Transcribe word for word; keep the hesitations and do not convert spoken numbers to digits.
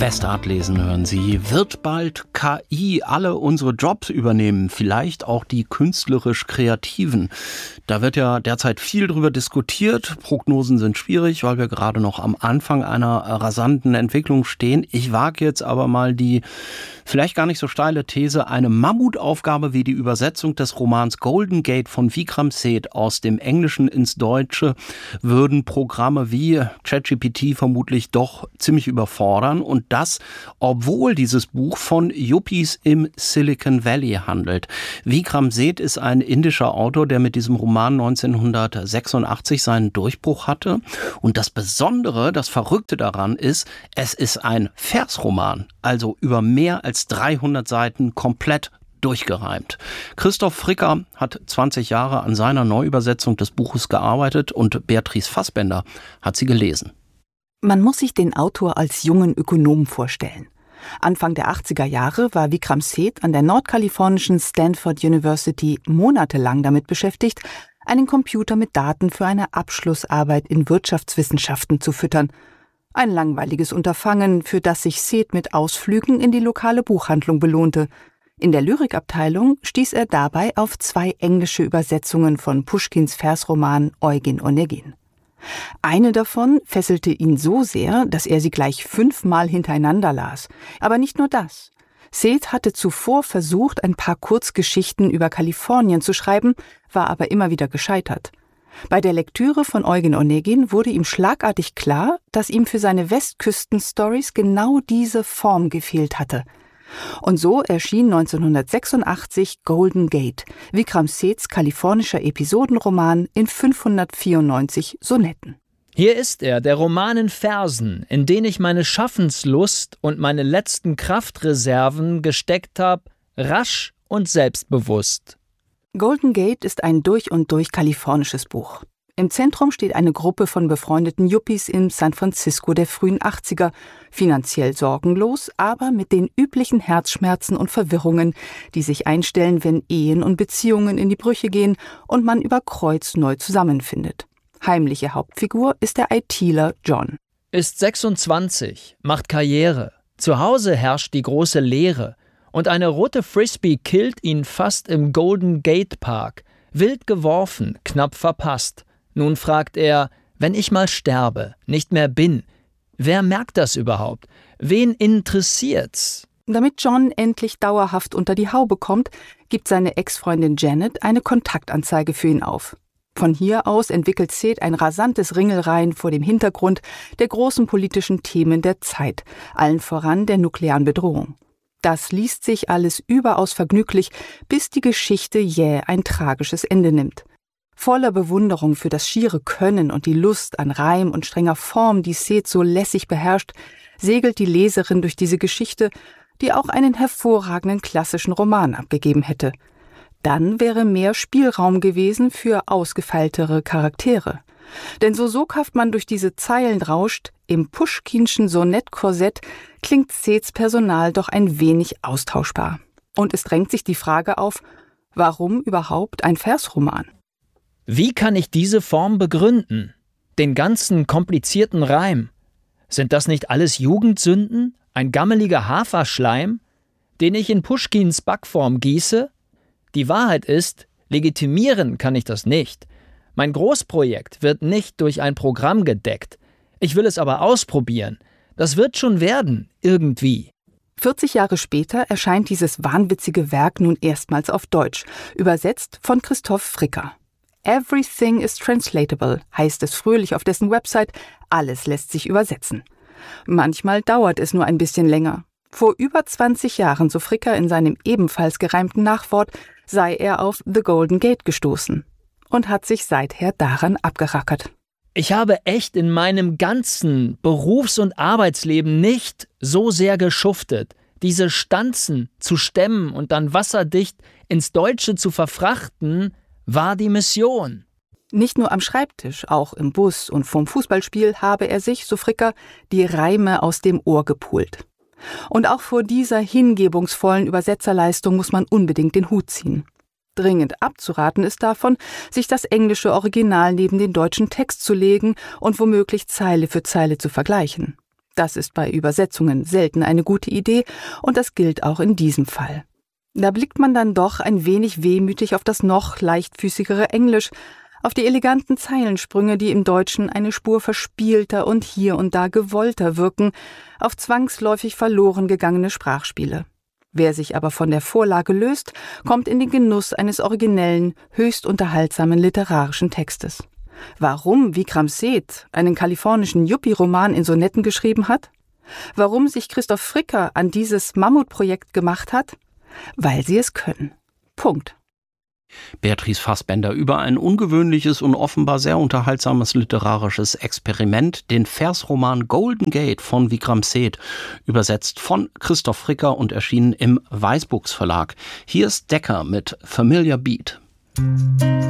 Westart lesen hören Sie. Wird bald K I alle unsere Jobs übernehmen? Vielleicht auch die künstlerisch-kreativen? Da wird ja derzeit viel drüber diskutiert. Prognosen sind schwierig, weil wir gerade noch am Anfang einer rasanten Entwicklung stehen. Ich wage jetzt aber mal die vielleicht gar nicht so steile These, eine Mammutaufgabe wie die Übersetzung des Romans Golden Gate von Vikram Seth aus dem Englischen ins Deutsche würden Programme wie ChatGPT vermutlich doch ziemlich überfordern. Und das, obwohl dieses Buch von Yuppies im Silicon Valley handelt. Vikram Seth ist ein indischer Autor, der mit diesem Roman neunzehnhundertsechsundachtzig seinen Durchbruch hatte. Und das Besondere, das Verrückte daran ist, es ist ein Versroman, also über mehr als dreihundert Seiten komplett durchgereimt. Christoph Fricker hat zwanzig Jahre an seiner Neuübersetzung des Buches gearbeitet und Beatrice Fassbender hat sie gelesen. Man muss sich den Autor als jungen Ökonom vorstellen. Anfang der achtziger Jahre war Vikram Seth an der nordkalifornischen Stanford University monatelang damit beschäftigt, einen Computer mit Daten für eine Abschlussarbeit in Wirtschaftswissenschaften zu füttern. Ein langweiliges Unterfangen, für das sich Seth mit Ausflügen in die lokale Buchhandlung belohnte. In der Lyrikabteilung stieß er dabei auf zwei englische Übersetzungen von Puschkins Versroman Eugen Onegin. Eine davon fesselte ihn so sehr, dass er sie gleich fünfmal hintereinander las. Aber nicht nur das. Seth hatte zuvor versucht, ein paar Kurzgeschichten über Kalifornien zu schreiben, war aber immer wieder gescheitert. Bei der Lektüre von Eugen Onegin wurde ihm schlagartig klar, dass ihm für seine Westküsten-Stories genau diese Form gefehlt hatte. Und so erschien neunzehnhundertsechsundachtzig Golden Gate, Vikram Seths kalifornischer Episodenroman in fünfhundertvierundneunzig Sonetten. Hier ist er, der Roman in Versen, in den ich meine Schaffenslust und meine letzten Kraftreserven gesteckt habe, rasch und selbstbewusst. Golden Gate ist ein durch und durch kalifornisches Buch. Im Zentrum steht eine Gruppe von befreundeten Yuppies in San Francisco der frühen achtziger, finanziell sorgenlos, aber mit den üblichen Herzschmerzen und Verwirrungen, die sich einstellen, wenn Ehen und Beziehungen in die Brüche gehen und man über Kreuz neu zusammenfindet. Heimliche Hauptfigur ist der ITler John. Ist sechsundzwanzig, macht Karriere. Zu Hause herrscht die große Leere. Und eine rote Frisbee killt ihn fast im Golden Gate Park. Wild geworfen, knapp verpasst. Nun fragt er, wenn ich mal sterbe, nicht mehr bin, wer merkt das überhaupt? Wen interessiert's? Damit John endlich dauerhaft unter die Haube kommt, gibt seine Ex-Freundin Janet eine Kontaktanzeige für ihn auf. Von hier aus entwickelt Seth ein rasantes Ringelreihen vor dem Hintergrund der großen politischen Themen der Zeit, allen voran der nuklearen Bedrohung. Das liest sich alles überaus vergnüglich, bis die Geschichte jäh ein tragisches Ende nimmt. Voller Bewunderung für das schiere Können und die Lust an Reim und strenger Form, die Seth so lässig beherrscht, segelt die Leserin durch diese Geschichte, die auch einen hervorragenden klassischen Roman abgegeben hätte. Dann wäre mehr Spielraum gewesen für ausgefeiltere Charaktere. Denn so soghaft man durch diese Zeilen rauscht, im Puschkinschen Sonettkorsett klingt Seths Personal doch ein wenig austauschbar. Und es drängt sich die Frage auf, warum überhaupt ein Versroman? Wie kann ich diese Form begründen? Den ganzen komplizierten Reim? Sind das nicht alles Jugendsünden? Ein gammeliger Haferschleim, den ich in Puschkins Backform gieße? Die Wahrheit ist, legitimieren kann ich das nicht. Mein Großprojekt wird nicht durch ein Programm gedeckt. Ich will es aber ausprobieren. Das wird schon werden, irgendwie. vierzig Jahre später erscheint dieses wahnwitzige Werk nun erstmals auf Deutsch, übersetzt von Christoph Fricker. Everything is translatable, heißt es fröhlich auf dessen Website, alles lässt sich übersetzen. Manchmal dauert es nur ein bisschen länger. Vor über zwanzig Jahren, so Fricker in seinem ebenfalls gereimten Nachwort, sei er auf The Golden Gate gestoßen und hat sich seither daran abgerackert. Ich habe echt in meinem ganzen Berufs- und Arbeitsleben nicht so sehr geschuftet, diese Stanzen zu stemmen und dann wasserdicht ins Deutsche zu verfrachten, war die Mission. Nicht nur am Schreibtisch, auch im Bus und vorm Fußballspiel habe er sich, so Fricker, die Reime aus dem Ohr gepult. Und auch vor dieser hingebungsvollen Übersetzerleistung muss man unbedingt den Hut ziehen. Dringend abzuraten ist davon, sich das englische Original neben den deutschen Text zu legen und womöglich Zeile für Zeile zu vergleichen. Das ist bei Übersetzungen selten eine gute Idee und das gilt auch in diesem Fall. Da blickt man dann doch ein wenig wehmütig auf das noch leichtfüßigere Englisch, auf die eleganten Zeilensprünge, die im Deutschen eine Spur verspielter und hier und da gewollter wirken, auf zwangsläufig verloren gegangene Sprachspiele. Wer sich aber von der Vorlage löst, kommt in den Genuss eines originellen, höchst unterhaltsamen literarischen Textes. Warum Vikram Seth einen kalifornischen Yuppie-Roman in Sonetten geschrieben hat? Warum sich Christoph Fricker an dieses Mammutprojekt gemacht hat? Weil sie es können. Punkt. Beatrice Fassbender über ein ungewöhnliches und offenbar sehr unterhaltsames literarisches Experiment, den Versroman Golden Gate von Vikram Seth, übersetzt von Christoph Fricker und erschienen im Weißbuchs Verlag. Hier ist Decker mit Familiar Beat.